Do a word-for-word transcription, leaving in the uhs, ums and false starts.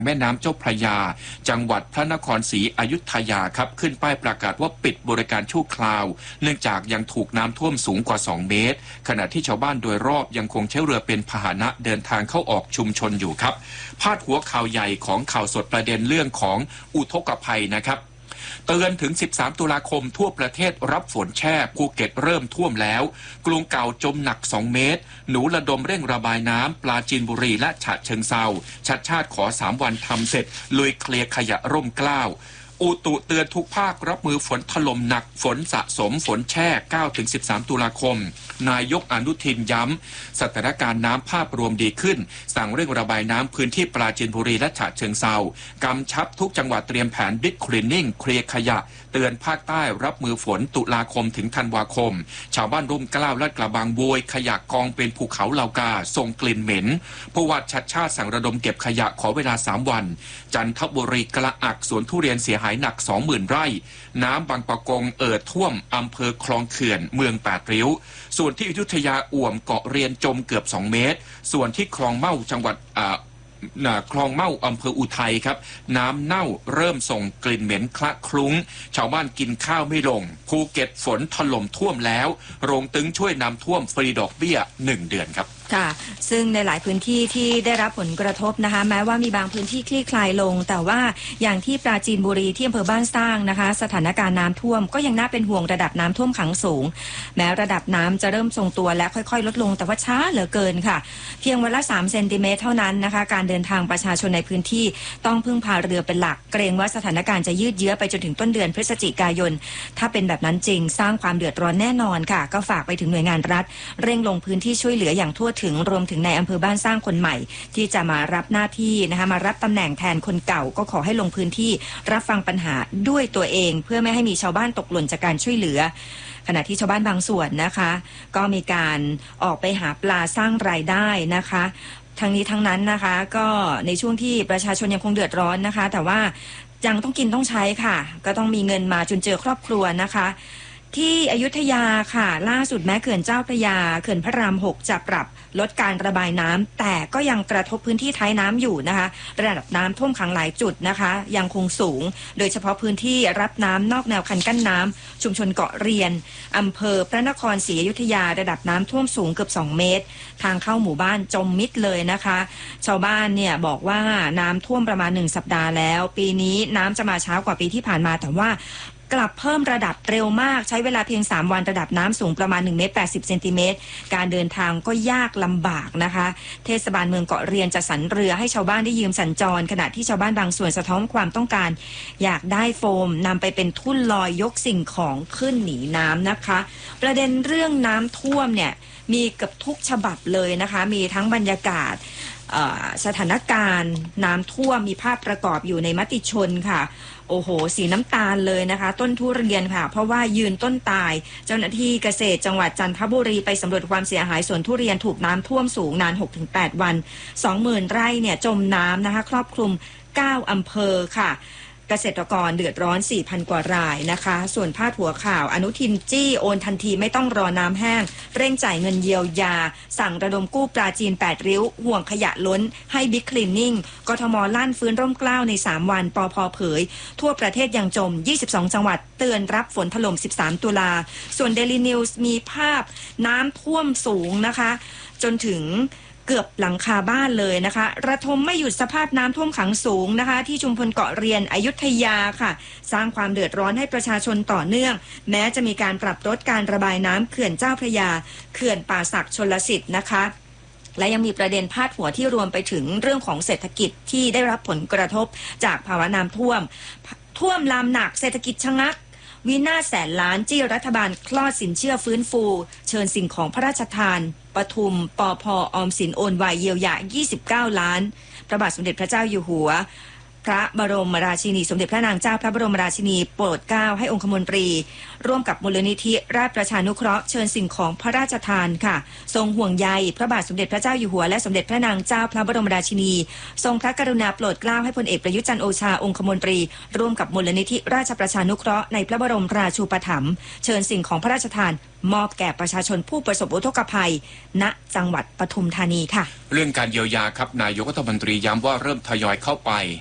แม่น้ำเจ้าพระยาจังหวัดพระนครศรีอยุธยาครับขึ้นป้ายประกาศว่าปิดบริการชั่วคราวเนื่องจากยังถูกน้ำท่วมสูงกว่าสองเมตรขณะที่ชาวบ้านโดยรอบยังคงใช้เรือเป็นพาหนะเดินทางเข้าออกชุมชนอยู่ครับพาดหัวข่าวใหญ่ของข่าวสดประเด็นเรื่องของอุทกภัยนะครับเตือนถึงสิบสามตุลาคมทั่วประเทศรับฝนแช่ภูเก็ตเริ่มท่วมแล้วกรุงเก่าจมหนักสองเมตรหนูระดมเร่งระบายน้ำปราจีนบุรีและฉะเชิงเทราชัดชาติขอสามวันทำเสร็จลุยเคลียร์ขยะร่มเกล้าอุตุเตือนทุกภาครับมือฝนถล่มหนักฝนสะสมฝนแช่ เก้าถึงสิบสาม ตุลาคมนายกอนุทินย้ำสถานการณ์น้ำภาพรวมดีขึ้นสั่งเร่งระบายน้ำพื้นที่ปราจีนบุรีและฉะเชิงเทรากำชับทุกจังหวัดเตรียมแผนบิ๊กคลีนนิ่งเคลียร์ขยะเตือนภาคใต้รับมือฝนตุลาคมถึงธันวาคมชาวบ้านร่มเกล้าลาดกระบังโวยขยะกองเป็นภูเขาเหล่ากาส่งกลิ่นเหม็นผู้ว่าชัดชาติสั่งระดมเก็บขยะขอเวลาสามวันจันทบุรีกระอักสวนทุเรียนเสียหายหนัก สองหมื่น ไร่น้ำบางปะกงเอ่อท่วมอำเภอคลองเขื่อนเมืองแปดริ้วส่วนที่อยุธยาอ่วมเกาะเรียนจมเกือบสองเมตรส่วนที่คลองเม่าจังหวัดอ่าคลองเม่าอำเภออุทัยครับน้ำเน่าเริ่มส่งกลิ่นเหม็นคละคลุ้งชาวบ้านกินข้าวไม่ลงภูเก็ตฝนถล่มท่วมแล้วโรงตึงช่วยน้ำท่วมฟรีดอกเบี้ยหนึ่งเดือนครับค่ะซึ่งในหลายพื้นที่ที่ได้รับผลกระทบนะคะแม้ว่ามีบางพื้นที่คลี่คลายลงแต่ว่าอย่างที่ปราจีนบุรีที่อำเภอบ้านสร้างนะคะสถานการณ์น้ำท่วมก็ยังน่าเป็นห่วงระดับน้ำท่วมขังสูงแม้ระดับน้ำจะเริ่มทรงตัวและค่อยๆลดลงแต่ว่าช้าเหลือเกินค่ะเพียงวันละสามเซนติเมตรเท่านั้นนะคะการเดินทางประชาชนในพื้นที่ต้องพึ่งพาเรือเป็นหลักเกรงว่าสถานการณ์จะยืดเยื้อไปจนถึงต้นเดือนพฤศจิกายนถ้าเป็นแบบนั้นจริงสร้างความเดือดร้อนแน่นอนค่ะก็ฝากไปถึงหน่วยงานรัฐเร่งลงพื้นที่ช่วยเหลืออย่างทั่วถึงรวมถึงในอำเภอบ้านสร้างคนใหม่ที่จะมารับหน้าที่นะคะมารับตำแหน่งแทนคนเก่าก็ขอให้ลงพื้นที่รับฟังปัญหาด้วยตัวเองเพื่อไม่ให้มีชาวบ้านตกหล่นจากการช่วยเหลือขณะที่ชาวบ้านบางส่วนนะคะก็มีการออกไปหาปลาสร้างรายได้นะคะทั้งนี้ทั้งนั้นนะคะก็ในช่วงที่ประชาชนยังคงเดือดร้อนนะคะแต่ว่ายังต้องกินต้องใช้ค่ะก็ต้องมีเงินมาจนเจอครอบครัวนะคะที่อยุธยาค่ะล่าสุดแม้เขื่อนเจ้าพระยาเขื่อนพระรามหกจะปรับลดการระบายน้ำแต่ก็ยังกระทบพื้นที่ท้ายน้ำอยู่นะคะระดับน้ำท่วมขังหลายจุดนะคะยังคงสูงโดยเฉพาะพื้นที่รับน้ำนอกแนวคันกั้นน้ำชุมชนเกาะเรียนอำเภอพระนครศรีอยุธยาระดับน้ำท่วมสูงเกือบสองเมตรทางเข้าหมู่บ้านจมมิดเลยนะคะชาวบ้านเนี่ยบอกว่าน้ำท่วมประมาณหนึ่งสัปดาห์แล้วปีนี้น้ำจะมาช้ากว่าปีที่ผ่านมาแต่ว่ากลับเพิ่มระดับเร็วมากใช้เวลาเพียงสามวันระดับน้ำสูงประมาณหนึ่งเมตรแปดสิบเซนติเมตรการเดินทางก็ยากลำบากนะคะเทศบาลเมืองเกาะเรียนจะสรรเรือให้ชาวบ้านได้ยืมสัญจรขณะที่ชาวบ้านบางส่วนสะท้อนความต้องการอยากได้โฟมนำไปเป็นทุ่นลอยยกสิ่งของขึ้นหนีน้ำนะคะประเด็นเรื่องน้ำท่วมเนี่ยมีเกือบทุกฉบับเลยนะคะมีทั้งบรรยากาศสถานการณ์น้ำท่วมมีภาพประกอบอยู่ในมติชนค่ะโอ้โหสีน้ำตาลเลยนะคะต้นทุเรียนค่ะเพราะว่ายืนต้นตายเจ้าหน้าที่เกษตรจังหวัดจันทบุรีไปสำรวจความเสียหายสวนทุเรียนถูกน้ำท่วมสูงนาน หกถึงแปด วัน สองหมื่น ไร่เนี่ยจมน้ำนะคะครอบคลุมเก้าอำเภอค่ะเกษตรกรเดือดร้อน สี่พัน กว่ารายนะคะส่วนพาดหัวข่าวอนุทินจี้โอนทันทีไม่ต้องรอน้ำแห้งเร่งจ่ายเงินเยียวยาสั่งระดมกู้ปลาจีนแปดริ้วห่วงขยะล้นให้บิ๊กคลีนนิ่งกทมลั่นฟื้นร่มเกล้าในสามวันปภเผยทั่วประเทศยังจมยี่สิบสองจังหวัดเตือนรับฝนถล่มสิบสามตุลาส่วน Daily News มีภาพน้ำท่วมสูงนะคะจนถึงเกือบหลังคาบ้านเลยนะคะระทมไม่หยุดสภาพน้ำท่วมขังสูงนะคะที่ชุมพลเกาะเรียนอยุธยาค่ะสร้างความเดือดร้อนให้ประชาชนต่อเนื่องแม้จะมีการปรับลดการระบายน้ำเขื่อนเจ้าพระยาเขื่อนป่าสักชลสิทธิ์นะคะและยังมีประเด็นพาดหัวที่รวมไปถึงเรื่องของเศรษฐกิจที่ได้รับผลกระทบจากภาวะน้ำท่วมท่วมลามหนักเศรษฐกิจชะงักวินาศแสนล้านจี้รัฐบาลคลอดสินเชื่อฟื้นฟูเชิญสิ่งของพระราชทานปทุมปพออมสินโอนไวเยียวยายี่สิบเก้าล้านพระบาทสมเด็จพระเจ้าอยู่หัวพระบรมราชินีสมเด็จพระนางเจ้าพระบรมราชินีโปรดเกล้าให้องคมนตรีร่วมกับมูลนิธิราชประชานุเคราะห์เชิญสิ่งของพระราชทานค่ะทรงห่วงใยพระบาทสมเด็จพระเจ้าอยู่หัวและสมเด็จพระนางเจ้าพระบรมราชินีทรงพระกรุณาโปรดเกล้าให้พลเอกประยุทธ์จันทร์โอชาองคมนตรีร่วมกับมูลนิธิราชประชานุเคราะห์ในพระบรมราชูปถัมภ์เชิญสิ่งของพระราชทานมอบแก่ประชาชนผู้ประสบอุทกภัยณจังหวัดปทุมธานีค่ะเรื่องการเยียวยาครับนายกรัฐมนตรีย้ำว่าเริ่มทยอยเข้าไป